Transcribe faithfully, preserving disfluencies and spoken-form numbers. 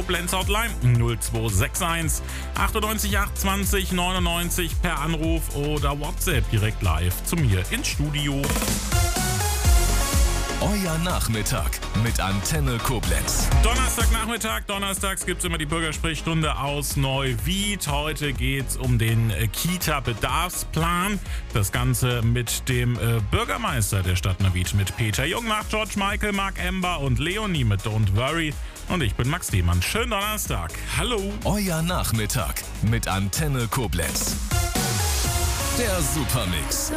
Koblenz Hotline null zwei sechs eins achtundneunzig achtundzwanzig neunundneunzig per Anruf oder WhatsApp direkt live zu mir ins Studio. Euer Nachmittag mit Antenne Koblenz. Donnerstagnachmittag, donnerstags gibt es immer die Bürgersprechstunde aus Neuwied. Heute geht es um den äh, Kita-Bedarfsplan. Das Ganze mit dem äh, Bürgermeister der Stadt Neuwied, mit Peter Jung, nach George Michael, Mark Ember und Leonie mit Don't Worry. Und ich bin Max Dehmann. Schönen Donnerstag. Hallo. Euer Nachmittag mit Antenne Koblenz. Der Supermix.